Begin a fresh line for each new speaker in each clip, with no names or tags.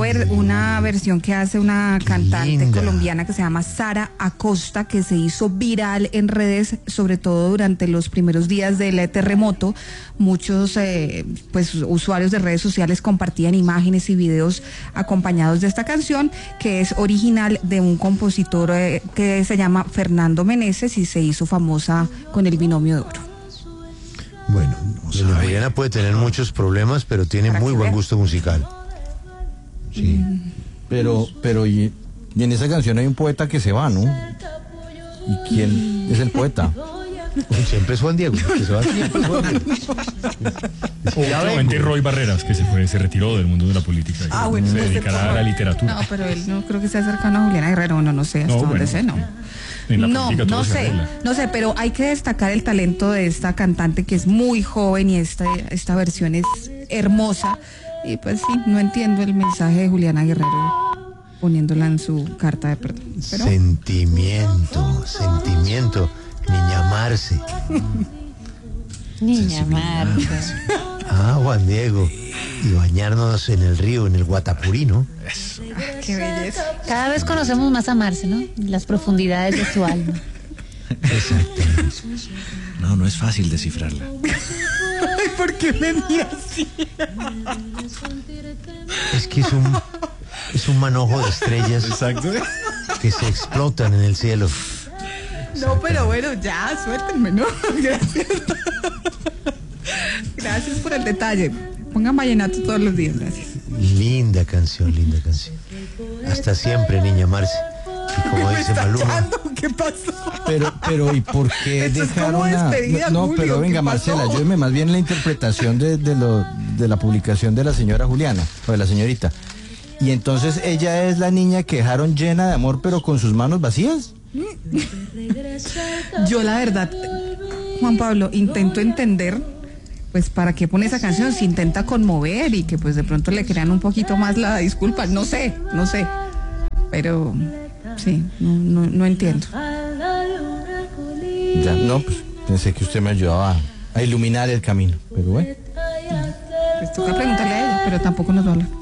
cover, una versión que hace una cantante colombiana que se llama Sara Acosta, que se hizo viral en redes, sobre todo durante los primeros días del terremoto. Muchos pues usuarios de redes sociales compartían imágenes y videos acompañados de esta canción, que es original de un compositor que se llama Fernando Meneses y se hizo famosa con el Binomio de Oro.
Bueno, doña Juliana puede tener muchos problemas, pero tiene muy buen gusto musical. Sí.
Pero y en esa canción hay un poeta que se va, ¿no? ¿Y quién es el poeta?
Siempre es Juan Diego, que se va siempre es Juan Diego.
Obviamente Roy Barreras, que se retiró del mundo de la política y
bueno,
se dedicará a la literatura.
No, pero él no creo que sea cercano a Juliana Guerrero, no sé, hasta donde sé, no.
No
sé, pero hay que destacar el talento de esta cantante que es muy joven y esta versión es hermosa. Y pues sí, no entiendo el mensaje de Juliana Guerrero poniéndola en su carta de perdón. Pero...
Sentimiento, Niña Marce.
Niña Marce.
Juan Diego. Y bañarnos en el río, en el Guatapuri, ¿no?
Qué belleza.
Cada vez conocemos más a Marce, ¿no? Las profundidades de su alma.
Exactamente.
No es fácil descifrarla.
Ay, ¿por qué me mira así?
Es que es un manojo de estrellas.
Exacto.
Que se explotan en el cielo.
No, pero bueno, ya, suéltenme, ¿no? Gracias. Gracias por el detalle. Pongan vallenato todos los días, gracias.
Linda canción. Hasta siempre, Niña Marce. Y como dice Maluma.
¿Qué pasó?
Pero ¿y por qué dejaron
No,
Julio, pero venga, Marcela, ayúdeme más bien la interpretación de la publicación de la señora Juliana, o de la señorita. Y entonces ella es la niña que dejaron llena de amor, pero con sus manos vacías.
Yo la verdad, Juan Pablo, intento entender, pues para qué pone esa canción, si intenta conmover y que pues de pronto le crean un poquito más la disculpa, no sé, pero sí, no entiendo.
Ya, no, pues pensé que usted me ayudaba a iluminar el camino, pero bueno.
Pues toca preguntarle a ella, pero tampoco nos va a hablar.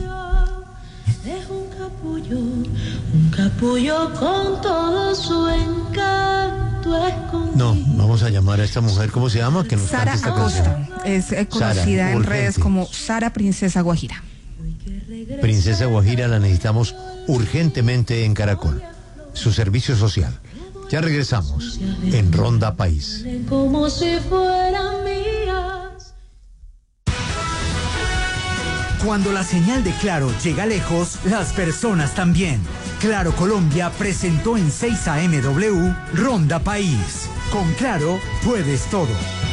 Un capullo con todo su encanto escondido.
No, vamos a llamar a esta mujer, ¿cómo se llama? Que nos
Sara
cante esta
Acosta,
canción.
es conocida en redes como Sara Princesa Guajira.
Princesa Guajira la necesitamos urgentemente en Caracol. Su servicio social. Ya regresamos en Ronda País.
Como si fueran mías.
Cuando la señal de Claro llega lejos, las personas también. Claro Colombia presentó en 6 AMW Ronda País. Con Claro puedes todo.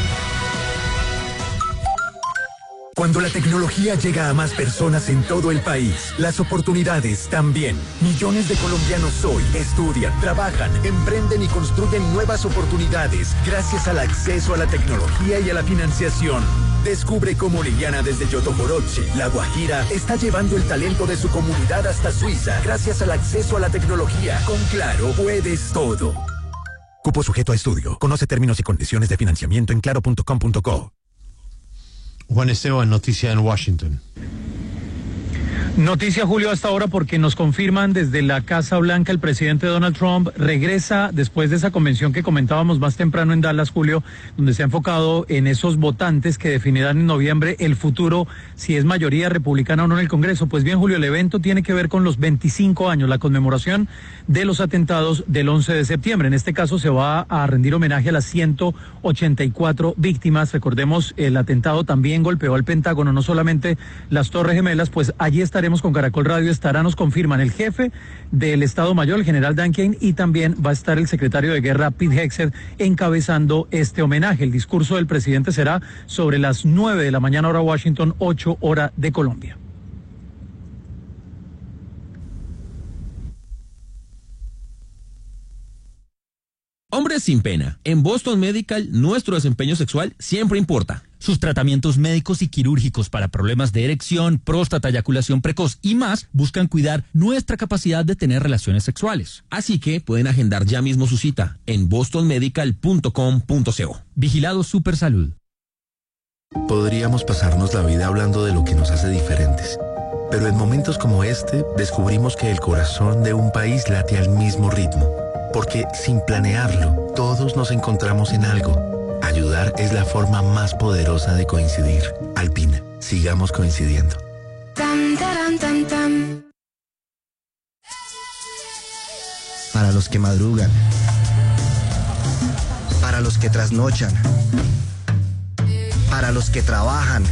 Cuando la tecnología llega a más personas en todo el país, las oportunidades también. Millones de colombianos hoy estudian, trabajan, emprenden y construyen nuevas oportunidades gracias al acceso a la tecnología y a la financiación. Descubre cómo Liliana desde Yotomoroche, La Guajira, está llevando el talento de su comunidad hasta Suiza gracias al acceso a la tecnología. Con Claro puedes todo. Cupo sujeto a estudio. Conoce términos y condiciones de financiamiento en claro.com.co.
Juan Esteban, noticia en Washington.
Noticia, Julio, hasta ahora porque nos confirman desde la Casa Blanca el presidente Donald Trump regresa después de esa convención que comentábamos más temprano en Dallas, Julio, donde se ha enfocado en esos votantes que definirán en noviembre el futuro, si es mayoría republicana o no en el Congreso. Pues bien, Julio, el evento tiene que ver con los 25 años, la conmemoración de los atentados del 11 de septiembre. En este caso se va a rendir homenaje a las 184 víctimas. Recordemos, el atentado también golpeó al Pentágono, no solamente las Torres Gemelas. Pues allí estaremos con Caracol Radio, nos confirman el jefe del Estado Mayor, el general Dan Kane, y también va a estar el secretario de Guerra, Pete Hegseth, encabezando este homenaje. El discurso del presidente será sobre las 9 de la mañana, hora Washington, 8 hora de Colombia.
Hombres sin pena. En Boston Medical, nuestro desempeño sexual siempre importa.
Sus tratamientos médicos y quirúrgicos para problemas de erección, próstata, eyaculación precoz y más buscan cuidar nuestra capacidad de tener relaciones sexuales.
Así que pueden agendar ya mismo su cita en bostonmedical.com.co.
Vigilado Supersalud.
Podríamos pasarnos la vida hablando de lo que nos hace diferentes. Pero en momentos como este, descubrimos que el corazón de un país late al mismo ritmo. Porque sin planearlo, todos nos encontramos en algo. Ayudar es la forma más poderosa de coincidir. Alpina, sigamos coincidiendo.
Para los que madrugan. Para los que trasnochan. Para los que trabajan.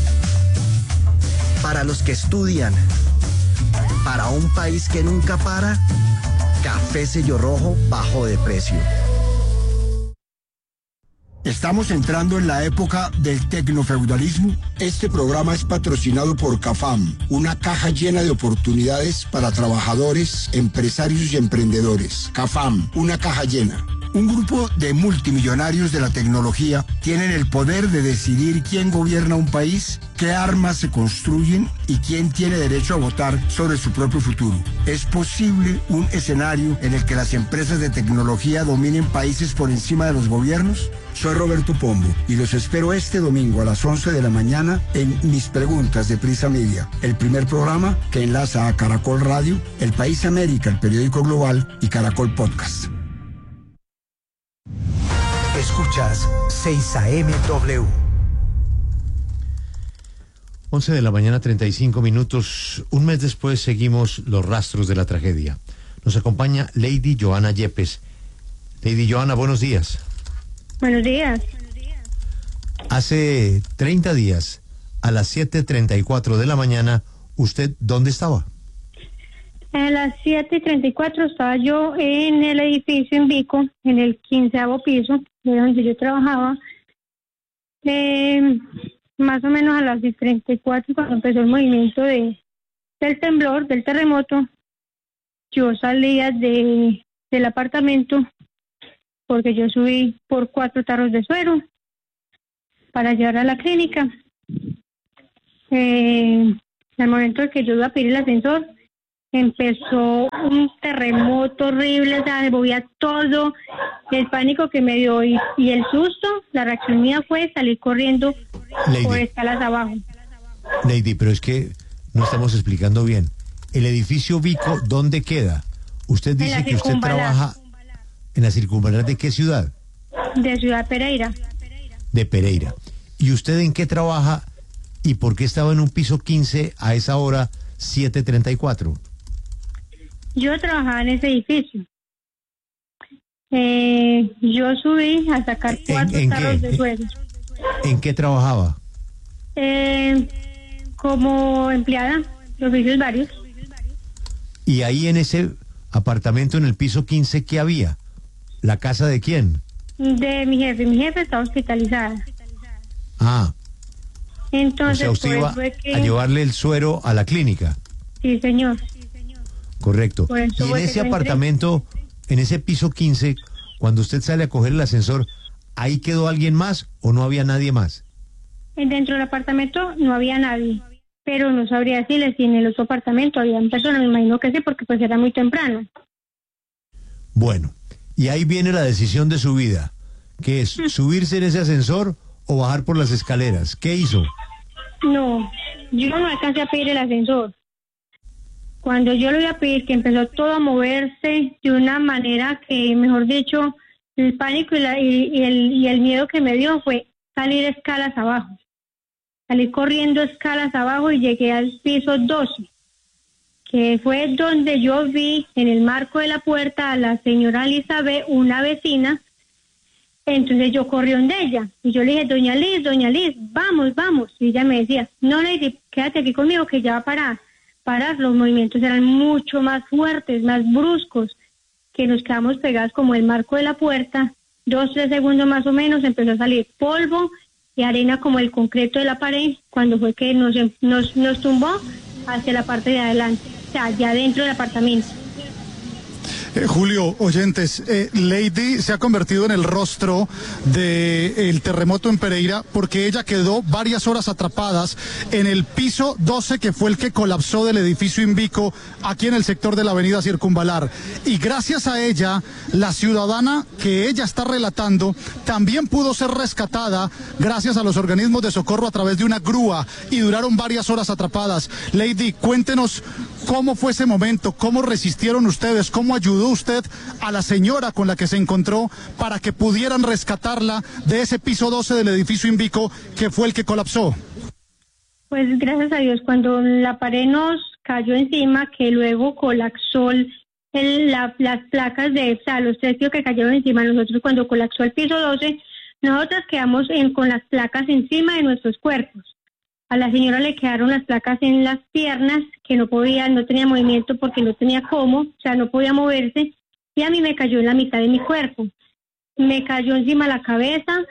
Para los que estudian. Para un país que nunca para, Café Sello Rojo bajó de precio.
Estamos entrando en la época del tecnofeudalismo. Este programa es patrocinado por CAFAM, una caja llena de oportunidades para trabajadores, empresarios y emprendedores. CAFAM, una caja llena. Un grupo de multimillonarios de la tecnología tienen el poder de decidir quién gobierna un país, qué armas se construyen y quién tiene derecho a votar sobre su propio futuro. ¿Es posible un escenario en el que las empresas de tecnología dominen países por encima de los gobiernos? Soy Roberto Pombo y los espero este domingo a las 11 de la mañana en Mis Preguntas de Prisa Media, el primer programa que enlaza a Caracol Radio, El País América, el periódico global y Caracol Podcast.
Escuchas 6 AM W.
11 de la mañana, 35 minutos. Un mes después seguimos los rastros de la tragedia. Nos acompaña Lady Joana Yepes. Lady Joana, buenos días.
Buenos días.
Hace 30 días, a las 7:34 de la mañana, ¿usted dónde estaba?
A las 7:34 estaba yo en el edificio en Vico, en el 15º piso, de donde yo trabajaba. Más o menos a las 10:34, cuando empezó el movimiento del temblor, del terremoto, yo salía del apartamento porque yo subí por 4 tarros de suero para llevar a la clínica. Al momento en que yo iba a pedir el ascensor, empezó un terremoto horrible, o sea, se movía todo, el pánico que me dio y el susto, la reacción mía fue salir corriendo por escalas abajo.
Lady, pero es que no estamos explicando bien. El edificio Vico, ¿dónde queda? Usted dice que usted trabaja en la circunvalar ¿de qué ciudad?
De Ciudad Pereira.
De Pereira. ¿Y usted en qué trabaja y por qué estaba en un piso 15 a esa hora 7:34?
Yo trabajaba en ese edificio. Yo subí a sacar 4 tarros de suero.
¿En qué trabajaba?
Como empleada de oficios varios.
¿Y ahí en ese apartamento en el piso 15 qué había? ¿La casa de quién?
De mi jefe. Mi jefe está hospitalizada.
Ah.
Entonces,
o sea, usted iba a llevarle el suero a la clínica.
Sí, señor.
Correcto. Y en ese apartamento, en ese piso 15, cuando usted sale a coger el ascensor, ¿ahí quedó alguien más o no había nadie más?
Dentro del apartamento no había nadie, pero no sabría decirle si en el otro apartamento había personas, me imagino que sí, porque pues era muy temprano.
Bueno, y ahí viene la decisión de su vida, que es subirse en ese ascensor o bajar por las escaleras. ¿Qué hizo?
No, yo no alcancé a pedir el ascensor. Cuando yo lo iba a pedir, que empezó todo a moverse de una manera que, mejor dicho, el pánico y el miedo que me dio fue salir escalas abajo. Salí corriendo escalas abajo y llegué al piso 12, que fue donde yo vi en el marco de la puerta a la señora Elizabeth, una vecina. Entonces yo corrí donde ella y yo le dije, doña Liz, vamos. Y ella me decía, no, Lady, quédate aquí conmigo que ya va a parar. Los movimientos eran mucho más fuertes, más bruscos, que nos quedamos pegados como el marco de la puerta. 2-3 segundos más o menos empezó a salir polvo y arena como el concreto de la pared, cuando fue que nos tumbó hacia la parte de adelante, o sea, ya dentro del apartamento.
Julio, oyentes, Lady se ha convertido en el rostro del terremoto en Pereira porque ella quedó varias horas atrapadas en el piso 12, que fue el que colapsó del edificio Invico aquí en el sector de la avenida Circunvalar. Y gracias a ella, la ciudadana que ella está relatando también pudo ser rescatada gracias a los organismos de socorro a través de una grúa y duraron varias horas atrapadas. Lady, cuéntenos cómo fue ese momento, cómo resistieron ustedes, cómo ayudó usted a la señora con la que se encontró para que pudieran rescatarla de ese piso 12 del edificio Invico que fue el que colapsó.
Pues gracias a Dios, cuando la pared nos cayó encima, que luego colapsó las placas o sea, los 3 pisos que cayeron encima de nosotros, cuando colapsó el piso 12, nosotras quedamos con las placas encima de nuestros cuerpos. A la señora le quedaron las placas en las piernas, que no tenía movimiento porque no tenía cómo, o sea, no podía moverse, y a mí me cayó en la mitad de mi cuerpo. Me cayó encima la cabeza,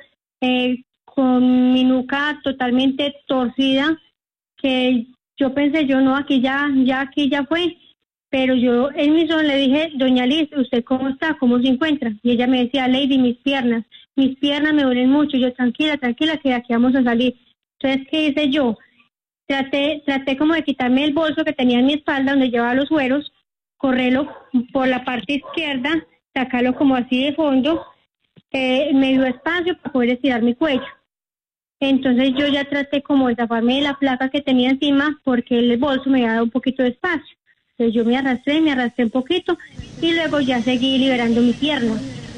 con mi nuca totalmente torcida, que yo pensé, aquí ya fue, pero yo en mi son le dije, doña Liz, ¿usted cómo está? ¿Cómo se encuentra? Y ella me decía, Lady, mis piernas me duelen mucho. Yo, tranquila, que de aquí vamos a salir. Entonces, ¿qué hice yo? Traté como de quitarme el bolso que tenía en mi espalda, donde llevaba los sueros, correrlo por la parte izquierda, sacarlo como así de fondo, me dio espacio para poder estirar mi cuello. Entonces yo ya traté como de zafarme de la placa que tenía encima, porque el bolso me había dado un poquito de espacio. Entonces yo me arrastré un poquito, y luego ya seguí liberando mi pierna.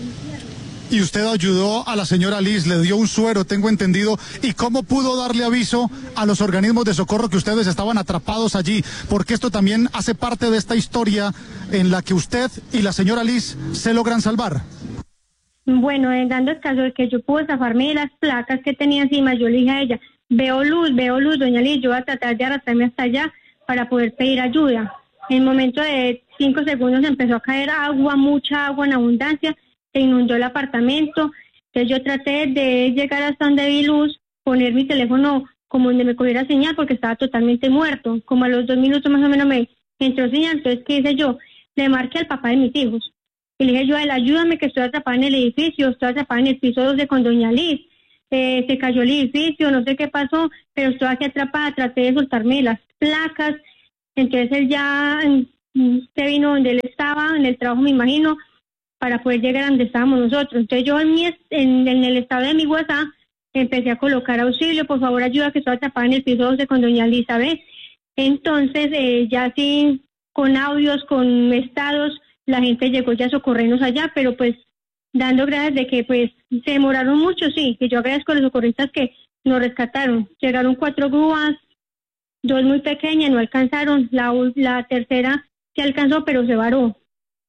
Y usted ayudó a la señora Liz, le dio un suero, tengo entendido. ¿Y cómo pudo darle aviso a los organismos de socorro que ustedes estaban atrapados allí? Porque esto también hace parte de esta historia en la que usted y la señora Liz se logran salvar.
Bueno, dando el caso de que yo pude zafarme de las placas que tenía encima, yo le dije a ella, veo luz, doña Liz, yo voy a tratar de arrastrarme hasta allá para poder pedir ayuda. En el momento de 5 segundos empezó a caer agua, mucha agua en abundancia, se inundó el apartamento. Entonces yo traté de llegar hasta donde vi luz, poner mi teléfono como donde me cogiera señal, porque estaba totalmente muerto. Como a los 2 minutos más o menos me entró señal. Entonces, ¿qué hice yo? Le marqué al papá de mis hijos y le dije yo a él, ayúdame, que estoy atrapada en el edificio, estoy atrapada en el piso 12 con doña Liz, se cayó el edificio, no sé qué pasó, pero estoy aquí atrapada. Traté de soltarme las placas. Entonces él ya se vino donde él estaba, en el trabajo me imagino, para poder llegar a donde estábamos nosotros. Entonces yo en el estado de mi WhatsApp empecé a colocar auxilio, por favor ayuda, que estoy atrapada en el piso 12 con doña Elizabeth. Entonces ya así con audios, con estados, la gente llegó ya a socorrernos allá, pero pues dando gracias de que pues se demoraron mucho, sí, que yo agradezco a los socorristas que nos rescataron. Llegaron 4 grúas, 2 muy pequeñas, no alcanzaron, la tercera se alcanzó pero se varó.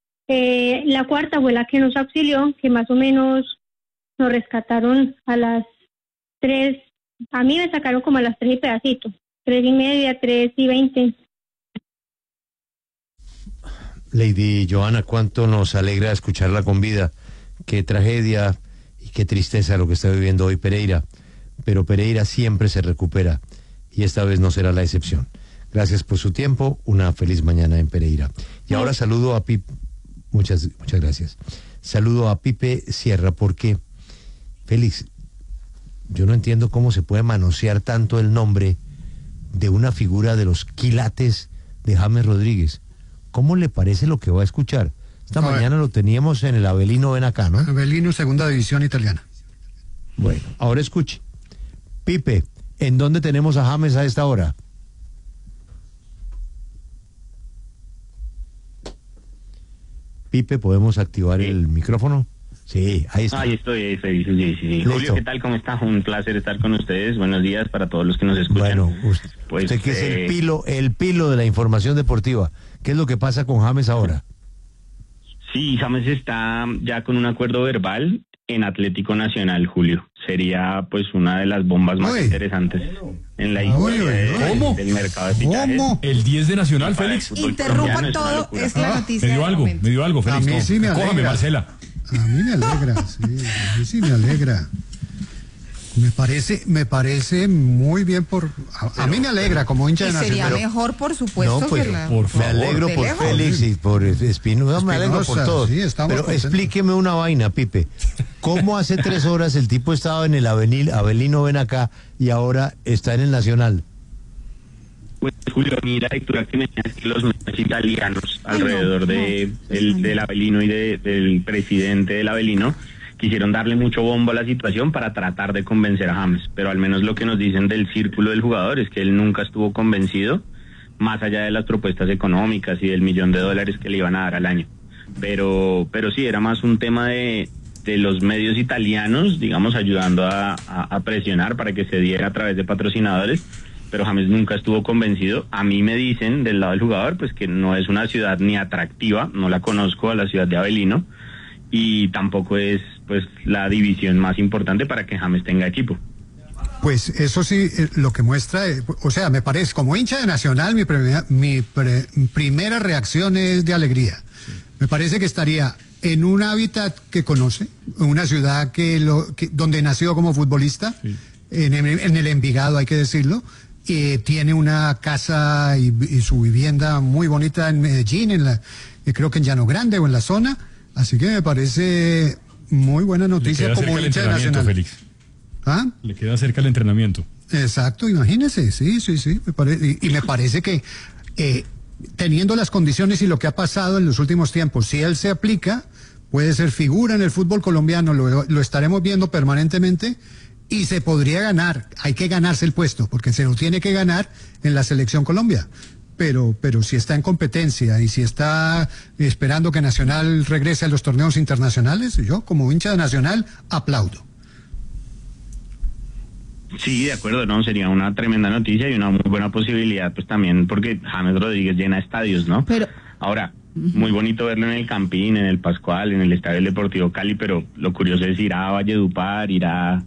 La cuarta fue la que nos auxilió, que más o menos nos rescataron a las 3, a mí me sacaron como a las 3 y pedacito, 3:30, 3:20.
Lady Johanna, cuánto nos alegra escucharla con vida. Qué tragedia y qué tristeza lo que está viviendo hoy Pereira, pero Pereira siempre se recupera y esta vez no será la excepción. Gracias por su tiempo, una feliz mañana en Pereira. Y ahora saludo a Pipe, muchas gracias. Saludo a Pipe Sierra, porque, Félix, yo no entiendo cómo se puede manosear tanto el nombre de una figura de los quilates de James Rodríguez. ¿Cómo le parece lo que va a escuchar? Esta mañana lo teníamos en el Avelino, ven acá, ¿no?
Avelino, segunda división italiana.
Bueno, ahora escuche. Pipe, ¿en dónde tenemos a James a esta hora? Pipe, ¿podemos activar el micrófono? Sí, ahí está.
Ahí estoy, sí. Julio, ¿qué tal? ¿Cómo está? Un placer estar con ustedes. Buenos días para todos los que nos escuchan.
Bueno, usted que es el pilo de la información deportiva. ¿Qué es lo que pasa con James ahora?
Sí, James está ya con un acuerdo verbal en Atlético Nacional, Julio. Sería pues una de las bombas más interesantes en la historia del mercado de fichajes.
¿Cómo? El 10 de Nacional, Félix.
Interrumpan todo, es la noticia.
Me dio algo, Félix.
A mí sí me alegra.
Cójame, Marcela.
A mí me alegra, sí, a mí sí me alegra. Me parece muy bien a mí me alegra como hincha de Nacional.
Sería mejor, por supuesto,
no, pero, me alegro por Félix y por Espinosa, me alegro por todos. Sí, pero contentos. Explíqueme una vaina, Pipe. ¿Cómo hace 3 horas el tipo estaba en el Avelino ven acá y ahora está en el Nacional?
Pues Julio, mira, lectura que me es que los medios italianos alrededor del Avelino y del presidente del Avelino quisieron darle mucho bombo a la situación para tratar de convencer a James, pero al menos lo que nos dicen del círculo del jugador es que él nunca estuvo convencido, más allá de las propuestas económicas y del $1.000.000 que le iban a dar al año. Pero sí, era más un tema de los medios italianos, digamos, ayudando a presionar para que se diera a través de patrocinadores, pero James nunca estuvo convencido. A mí me dicen del lado del jugador pues que no es una ciudad ni atractiva, no la conozco a la ciudad de Avelino, y tampoco es pues la división más importante para que James tenga equipo.
Pues eso sí, lo que muestra, o sea, me parece, como hincha de Nacional, mi primera reacción es de alegría. Sí. Me parece que estaría en un hábitat que conoce, una ciudad donde nació como futbolista, sí. en el Envigado, hay que decirlo, tiene una casa y su vivienda muy bonita en Medellín, creo que en Llano Grande o en la zona, así que me parece muy buena noticia como hincha de Nacional.
Félix.
¿Ah?
Le queda cerca el entrenamiento.
Exacto, imagínese, sí, me parece que teniendo las condiciones y lo que ha pasado en los últimos tiempos, si él se aplica, puede ser figura en el fútbol colombiano, lo estaremos viendo permanentemente y se podría ganar, hay que ganarse el puesto, porque se lo tiene que ganar en la Selección Colombia. Pero si está en competencia y si está esperando que Nacional regrese a los torneos internacionales, yo como hincha de Nacional aplaudo.
Sí, de acuerdo, no, sería una tremenda noticia y una muy buena posibilidad, pues también porque James Rodríguez llena estadios, ¿no? Pero ahora, muy bonito verlo en el Campín, en el Pascual, en el Estadio del Deportivo Cali, pero lo curioso es ir a Valledupar, ir a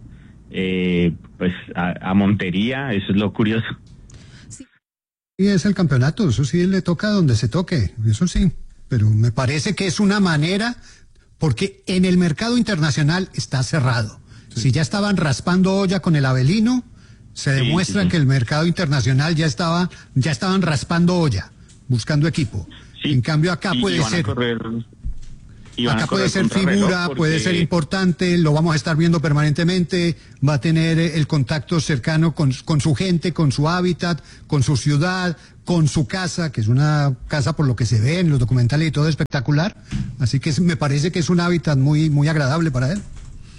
Montería, eso es lo curioso.
Sí, es el campeonato, eso sí le toca donde se toque, eso sí, pero me parece que es una manera, porque en el mercado internacional está cerrado. Sí. Si ya estaban raspando olla con el Avelino, se demuestra que el mercado internacional ya estaban raspando olla, buscando equipo. Sí. En cambio acá puede ser... Acá puede ser figura, puede ser importante, lo vamos a estar viendo permanentemente, va a tener el contacto cercano con su gente, con su hábitat, con su ciudad, con su casa, que es una casa por lo que se ve en los documentales y todo espectacular. Así que me parece que es un hábitat muy, muy agradable para él.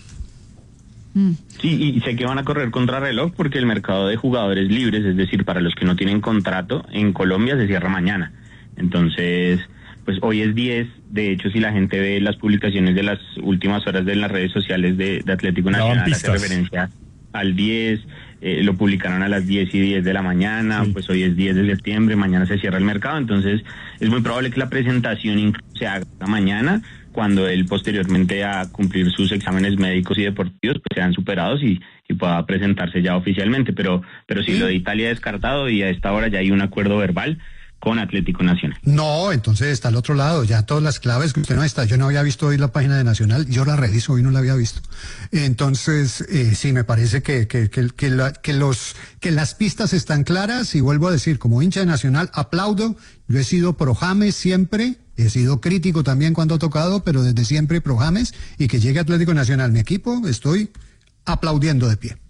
Sí, y sé que van a correr contrarreloj porque el mercado de jugadores libres, es decir, para los que no tienen contrato, en Colombia se cierra mañana. Entonces... pues hoy es 10, de hecho si la gente ve las publicaciones de las últimas horas de las redes sociales de Atlético Nacional, hace referencia al 10, lo publicaron a las 10:10 de la mañana, sí. Pues hoy es 10 de septiembre, mañana se cierra el mercado, entonces es muy probable que la presentación se haga mañana, cuando él posteriormente a cumplir sus exámenes médicos y deportivos pues sean superados y pueda presentarse ya oficialmente, pero sí, lo de Italia descartado y a esta hora ya hay un acuerdo verbal con Atlético Nacional.
No, entonces está al otro lado, ya todas las claves que usted no está, yo no había visto hoy la página de Nacional, yo la reviso, hoy no la había visto. Entonces, sí, me parece que las pistas están claras y vuelvo a decir, como hincha de Nacional, aplaudo, yo he sido pro James siempre, he sido crítico también cuando ha tocado, pero desde siempre pro James y que llegue Atlético Nacional, mi equipo, estoy aplaudiendo de pie.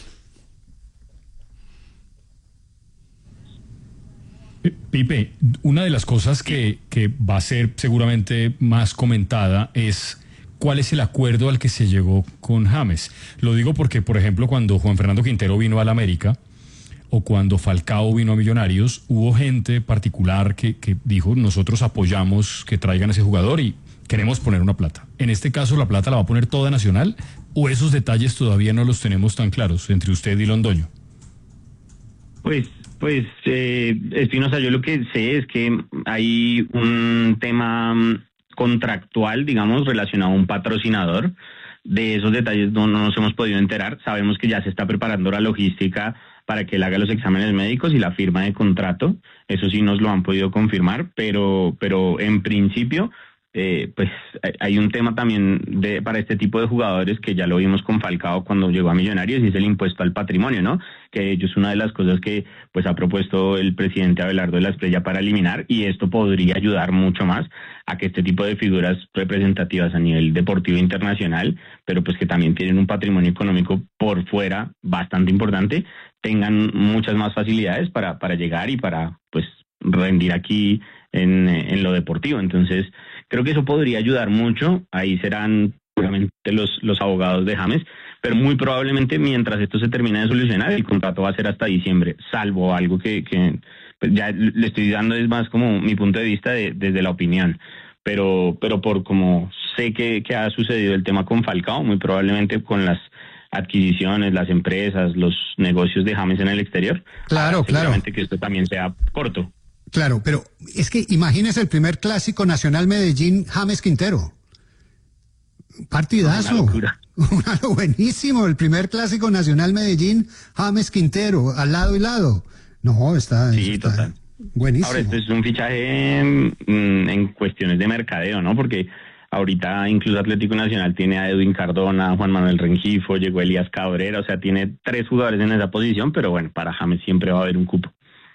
Pipe, una de las cosas que va a ser seguramente más comentada es cuál es el acuerdo al que se llegó con James. Lo digo porque, por ejemplo, cuando Juan Fernando Quintero vino al América o cuando Falcao vino a Millonarios, hubo gente particular que dijo, nosotros apoyamos que traigan a ese jugador y queremos poner una plata. En este caso, ¿la plata la va a poner toda Nacional o esos detalles todavía no los tenemos tan claros entre usted y Londoño?
Pues, Espinosa, yo lo que sé es que hay un tema contractual, digamos, relacionado a un patrocinador. De esos detalles no nos hemos podido enterar. Sabemos que ya se está preparando la logística para que él haga los exámenes médicos y la firma de contrato. Eso sí nos lo han podido confirmar, pero en principio pues hay un tema también para este tipo de jugadores que ya lo vimos con Falcao cuando llegó a Millonarios, y es el impuesto al patrimonio, ¿no? Que es una de las cosas que pues ha propuesto el presidente Abelardo de la Espriella para eliminar, y esto podría ayudar mucho más a que este tipo de figuras representativas a nivel deportivo internacional, pero pues que también tienen un patrimonio económico por fuera bastante importante, tengan muchas más facilidades para llegar y para pues rendir aquí en lo deportivo. Entonces creo que eso podría ayudar mucho. Ahí serán seguramente los abogados de James, pero muy probablemente mientras esto se termine de solucionar, el contrato va a ser hasta diciembre, salvo algo que pues ya le estoy dando, es más como mi punto de vista desde la opinión, pero por como sé que ha sucedido el tema con Falcao, muy probablemente con las adquisiciones, las empresas, los negocios de James en el exterior, seguramente que esto también sea corto.
Claro, pero es que imagínese el primer clásico nacional Medellín, James Quintero. Partidazo. Una locura. Buenísimo, el primer clásico nacional Medellín, James Quintero, al lado y lado. No, está
total.
Buenísimo.
Ahora, esto es un fichaje en cuestiones de mercadeo, ¿no? Porque ahorita incluso Atlético Nacional tiene a Edwin Cardona, Juan Manuel Rengifo, llegó Elías Cabrera, o sea, tiene 3 jugadores en esa posición, pero bueno, para James siempre va a haber un cupo.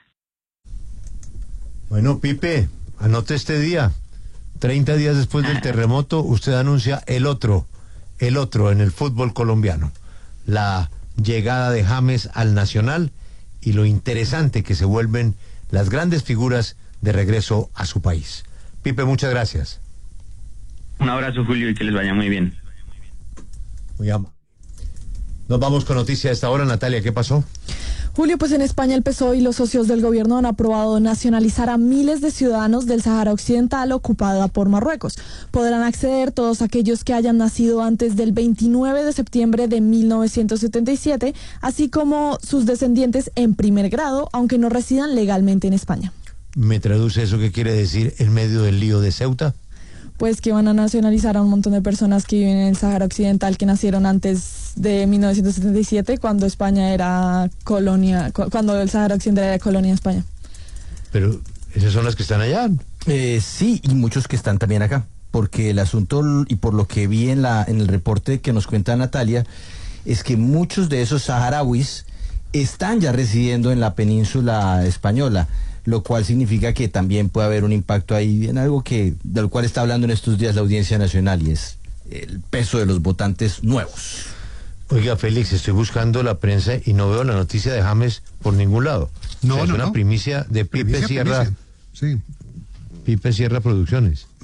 Bueno, Pipe, anote este día. 30 días después del terremoto, usted anuncia el otro en el fútbol colombiano. La llegada de James al Nacional y lo interesante que se vuelven las grandes figuras de regreso a su país. Pipe, muchas gracias.
Un abrazo, Julio, y que les vaya muy bien.
Muy amable. Nos vamos con noticias a esta hora. Natalia, ¿qué pasó?
Julio, pues en España el PSOE y los socios del gobierno han aprobado nacionalizar a miles de ciudadanos del Sahara Occidental ocupada por Marruecos. Podrán acceder todos aquellos que hayan nacido antes del 29 de septiembre de 1977, así como sus descendientes en primer grado, aunque no residan legalmente en España.
¿Me traduce eso qué quiere decir en medio del lío de Ceuta?
Pues que van a nacionalizar a un montón de personas que viven en el Sahara Occidental, que nacieron antes de 1977, cuando España era colonia, cuando el Sahara Occidental era colonia de España.
Pero esas son las que están allá.
Sí, y muchos que están también acá, porque el asunto, y por lo que vi en el reporte que nos cuenta Natalia, es que muchos de esos saharauis están ya residiendo en la península española, lo cual significa que también puede haber un impacto ahí en algo de lo cual está hablando en estos días la Audiencia Nacional, y es el peso de los votantes nuevos.
Oiga, Félix, estoy buscando la prensa y no veo la noticia de James por ningún lado. Es una primicia de Pipe Sierra.
Sí.
Pipe Sierra Producciones.